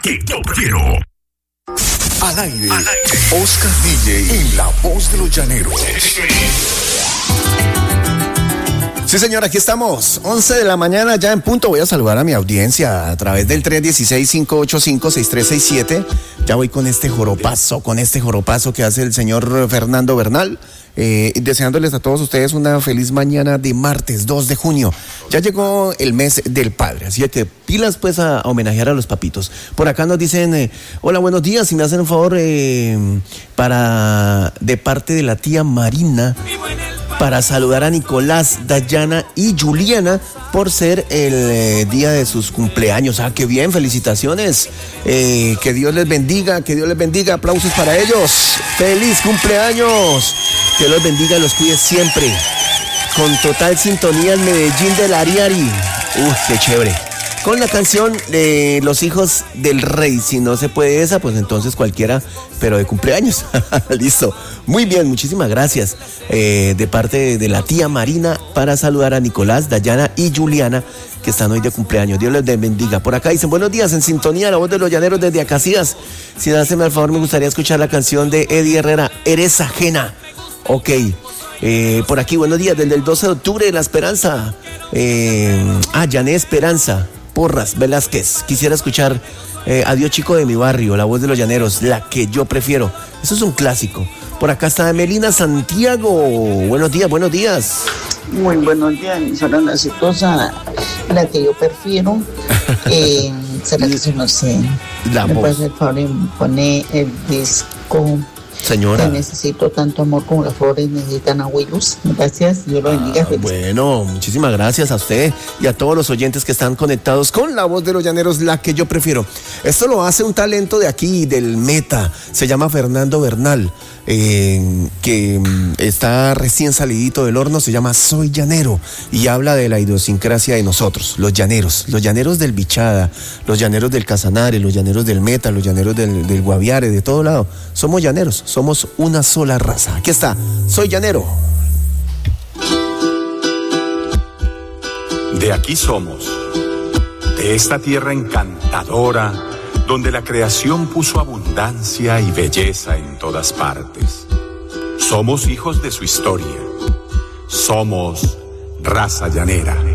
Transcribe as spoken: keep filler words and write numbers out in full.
que yo prefiero. Al aire, Al aire. Oscar D J en La Voz de los Llaneros. Sí, señor, aquí estamos, once de la mañana ya en punto. Voy a saludar a mi audiencia a través del tres uno seis, cinco ocho cinco, seis tres seis siete. Ya voy con este joropazo, con este joropazo que hace el señor Fernando Bernal. Eh, deseándoles a todos ustedes una feliz mañana de martes dos de junio. Ya llegó el mes del padre, así que pilas pues a, a homenajear a los papitos. Por acá nos dicen, eh, hola, buenos días, si me hacen un favor eh, para de parte de la tía Marina, para saludar a Nicolás, Dayana y Juliana por ser el eh, día de sus cumpleaños. Ah, qué bien, felicitaciones. Eh, que Dios les bendiga, que Dios les bendiga. Aplausos para ellos. ¡Feliz cumpleaños! Que los bendiga y los cuide siempre. Con total sintonía en Medellín del Ariari. Uf, qué chévere. Con la canción de Los Hijos del Rey. Si no se puede esa, pues entonces cualquiera, pero de cumpleaños. Listo. Muy bien, muchísimas gracias. Eh, de parte de, de la tía Marina para saludar a Nicolás, Dayana y Juliana, que están hoy de cumpleaños. Dios les bendiga. Por acá dicen, buenos días, en sintonía, La Voz de los Llaneros desde Acacías. Si haceme al favor, me gustaría escuchar la canción de Eddie Herrera, Eres Ajena. Ok. Eh, por aquí, buenos días, desde el doce de octubre, La Esperanza. Eh, ah, Yané Esperanza. Porras, Velázquez. Quisiera escuchar eh, Adiós Chico de mi Barrio, La Voz de los Llaneros, la que yo prefiero. Eso es un clásico. Por acá está Melina Santiago. Buenos días, buenos días. Muy buenos días, mi sobrina exitosa, la que yo prefiero. eh, ¿Será que se no sé? La ¿Me voz. puede hacer favor y poner el disco? Señora. Que necesito tanto amor como las flores necesitan agua y luz. Gracias, Dios lo bendiga. Ah, bueno, muchísimas gracias a usted y a todos los oyentes que están conectados con La Voz de los Llaneros, la que yo prefiero. Esto lo hace un talento de aquí, del Meta, se llama Fernando Bernal, eh, que está recién salidito del horno, se llama Soy Llanero y habla de la idiosincrasia de nosotros, los llaneros, los llaneros del Bichada, los llaneros del Casanare, los llaneros del Meta, los llaneros del, del Guaviare, de todo lado. Somos llaneros. Somos una sola raza. Aquí está, Soy Llanero. De aquí somos, de esta tierra encantadora, donde la creación puso abundancia y belleza en todas partes. Somos hijos de su historia. Somos raza llanera.